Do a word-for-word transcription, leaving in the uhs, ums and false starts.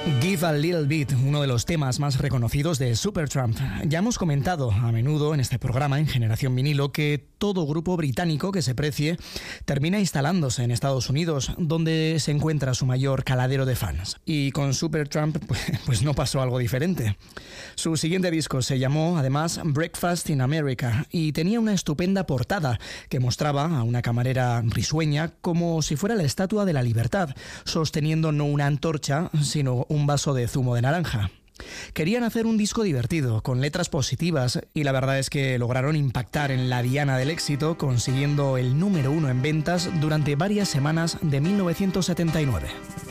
Give a Little Bit, uno de los temas más reconocidos de Supertramp. Ya hemos comentado a menudo en este programa, en Generación Vinilo, que todo grupo británico que se precie termina instalándose en Estados Unidos, donde se encuentra su mayor caladero de fans. Y con Supertramp, pues, pues no pasó algo diferente. Su siguiente disco se llamó, además, Breakfast in America, y tenía una estupenda portada que mostraba a una camarera risueña como si fuera la Estatua de la Libertad, sosteniendo no una antorcha, sino un vaso de zumo de naranja. Querían hacer un disco divertido, con letras positivas, y la verdad es que lograron impactar en la diana del éxito, consiguiendo el número uno en ventas durante varias semanas de mil novecientos setenta y nueve.